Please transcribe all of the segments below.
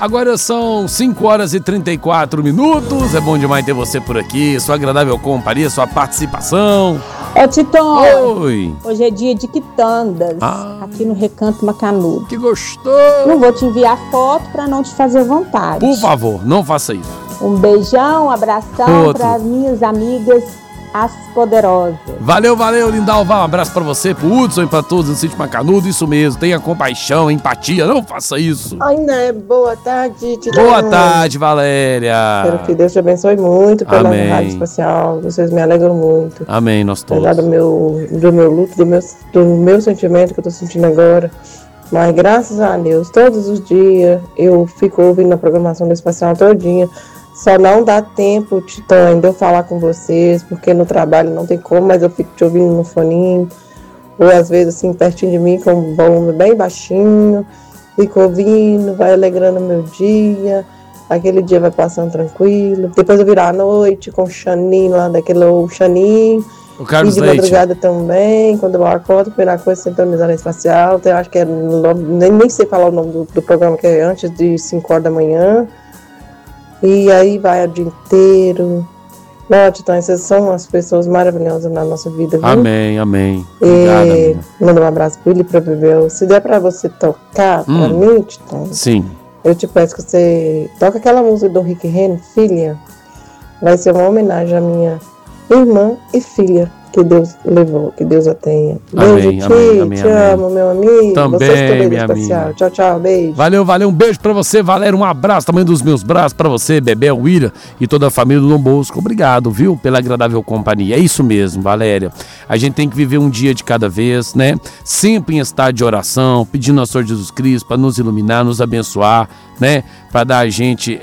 Agora são 5 horas e 34 minutos. É bom demais ter você por aqui. Sua agradável companhia, sua participação. Ô, Titon. Oi. Hoje é dia de quitandas, aqui no Recanto Macanudo. Que gostoso. Não vou te enviar foto pra não te fazer vontade. Por favor, não faça isso. Um beijão, um abração para as minhas amigas, as poderosas. Valeu, Lindalva. Um abraço pra você, pro Hudson e pra todos no Sítio Macanudo. Isso mesmo, tenha compaixão, empatia. Não faça isso. Ai, né? Boa tarde, Titon. Boa tarde, Valéria. Espero que Deus te abençoe muito pela Rádio Espacial. Vocês me alegram muito. Amém, nós todos. Apesar do meu luto, do meu sentimento que eu tô sentindo agora. Mas graças a Deus, todos os dias eu fico ouvindo a programação do Espacial todinha. Só não dá tempo, Titon, de eu falar com vocês, porque no trabalho não tem como, mas eu fico te ouvindo no foninho, ou às vezes assim, pertinho de mim, com um volume bem baixinho, fico ouvindo, vai alegrando o meu dia, aquele dia vai passando tranquilo. Depois eu virar à noite com o Xanin lá, daquele Xanin, e de madrugada também, quando eu acordo, a primeira coisa é sintonizar na Espacial, eu acho que é, nem sei falar o nome do programa, que é antes de 5 horas da manhã. E aí vai o dia inteiro. Não, Titon, vocês são as pessoas maravilhosas na nossa vida, viu? Amém. Obrigada, manda um abraço pro Willi, pra Bebel. Se der pra você tocar pra mim, Titon, sim, eu te peço que você toque aquela música do Rick Renner, Filha. Vai ser uma homenagem à minha irmã e filha que Deus levou, que Deus a tenha. Beijo, amém. Te amo, meu amigo. Também, minha amiga. Tchau, beijo. Valeu, um beijo pra você, Valéria, um abraço, tamanho dos meus braços pra você, Bebel, William e toda a família do Dom Bosco. Obrigado, viu, pela agradável companhia. É isso mesmo, Valéria. A gente tem que viver um dia de cada vez, né? Sempre em estado de oração, pedindo ao Senhor Jesus Cristo pra nos iluminar, nos abençoar, né? Pra dar a gente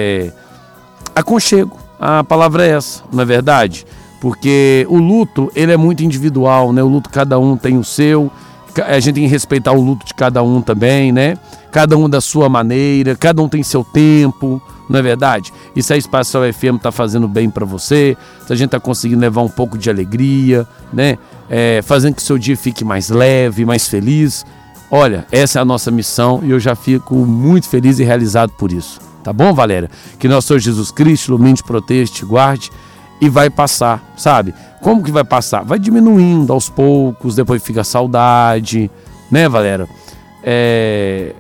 aconchego. A palavra é essa, não é verdade? Porque o luto, ele é muito individual, né? O luto, cada um tem o seu, a gente tem que respeitar o luto de cada um também, né? Cada um da sua maneira, cada um tem seu tempo, não é verdade? E se a Espacial FM tá fazendo bem para você, se a gente tá conseguindo levar um pouco de alegria, né? Fazendo que o seu dia fique mais leve, mais feliz, olha, essa é a nossa missão e eu já fico muito feliz e realizado por isso. Tá bom, Valéria? Que nosso Senhor Jesus Cristo ilumine, te proteja, te guarde. E vai passar, sabe? Como que vai passar? Vai diminuindo aos poucos, depois fica a saudade, né, Valéria? É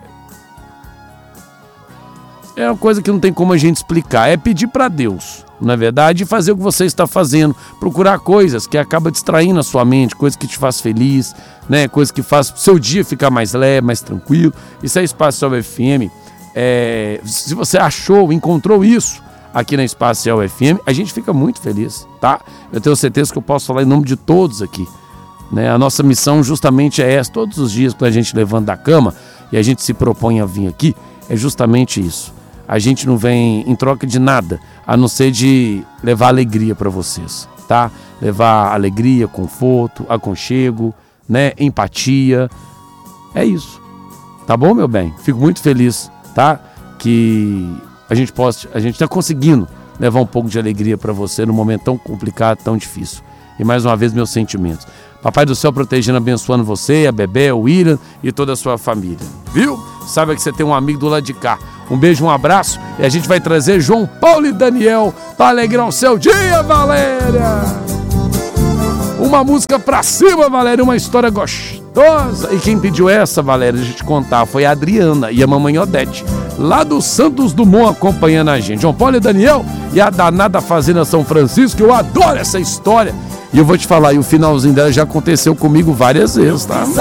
uma coisa que não tem como a gente explicar. É pedir para Deus, na verdade, e fazer o que você está fazendo. Procurar coisas que acabam distraindo a sua mente, coisas que te faz feliz, né? Coisas que faz o seu dia ficar mais leve, mais tranquilo. Isso é Espacial FM. Se você encontrou isso aqui na Espacial FM, a gente fica muito feliz, tá? Eu tenho certeza que eu posso falar em nome de todos aqui, né? A nossa missão justamente é essa, todos os dias quando a gente levanta da cama e a gente se propõe a vir aqui, é justamente isso. A gente não vem em troca de nada, a não ser de levar alegria para vocês, tá? Levar alegria, conforto, aconchego, né? Empatia, é isso, tá bom, meu bem? Fico muito feliz, tá? Que a gente está conseguindo levar um pouco de alegria para você num momento tão complicado, tão difícil. E mais uma vez, meus sentimentos. Papai do céu protegendo, abençoando você, a Bebé, o William e toda a sua família. Viu? Saiba que você tem um amigo do lado de cá. Um beijo, um abraço. E a gente vai trazer João Paulo e Daniel para alegrar o seu dia, Valéria. Uma música pra cima, Valéria. Uma história gostosa. E quem pediu essa, Valéria, deixa eu te contar, foi a Adriana e a mamãe Odete, lá do Santos Dumont, acompanhando a gente. João Paulo e Daniel e a danada Fazenda São Francisco. Eu adoro essa história. E eu vou te falar, e o finalzinho dela já aconteceu comigo várias vezes, tá?